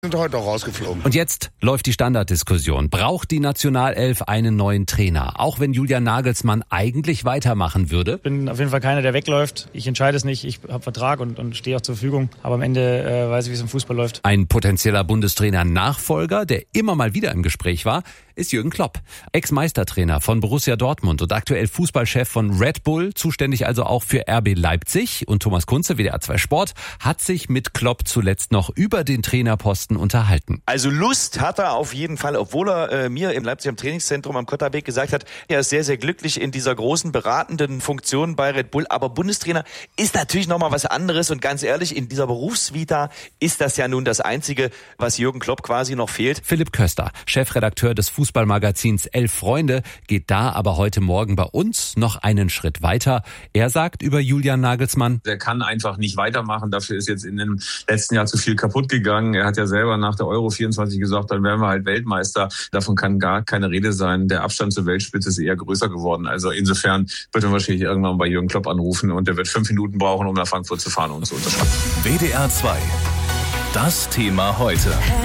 Sind heute auch rausgeflogen. Und jetzt läuft die Standarddiskussion. Braucht die Nationalelf einen neuen Trainer? Auch wenn Julian Nagelsmann eigentlich weitermachen würde? Ich bin auf jeden Fall keiner, der wegläuft. Ich entscheide es nicht. Ich habe Vertrag und stehe auch zur Verfügung. Aber am Ende weiß ich, wie es im Fußball läuft. Ein potenzieller Bundestrainer-Nachfolger, der immer mal wieder im Gespräch war, ist Jürgen Klopp. Ex-Meistertrainer von Borussia Dortmund und aktuell Fußballchef von Red Bull, zuständig also auch für RB Leipzig. Und Thomas Kunze, WDR 2 Sport, hat sich mit Klopp zuletzt noch über den Trainerposten unterhalten. Also Lust hat er auf jeden Fall, obwohl er mir in Leipzig am Trainingszentrum am Kotterbeek gesagt hat, er ist sehr, sehr glücklich in dieser großen beratenden Funktion bei Red Bull. Aber Bundestrainer ist natürlich nochmal was anderes und ganz ehrlich, in dieser Berufsvita ist das ja nun das Einzige, was Jürgen Klopp quasi noch fehlt. Philipp Köster, Chefredakteur des Fußballmagazins 11 Freunde, geht da aber heute Morgen bei uns noch einen Schritt weiter. Er sagt über Julian Nagelsmann: Der kann einfach nicht weitermachen. Dafür ist jetzt in dem letzten Jahr zu viel kaputt gegangen. Er hat ja selber nach der Euro 24 gesagt, dann wären wir halt Weltmeister. Davon kann gar keine Rede sein. Der Abstand zur Weltspitze ist eher größer geworden. Also insofern wird man wahrscheinlich irgendwann bei Jürgen Klopp anrufen und der wird 5 Minuten brauchen, um nach Frankfurt zu fahren und zu unterschreiben. WDR 2. Das Thema heute.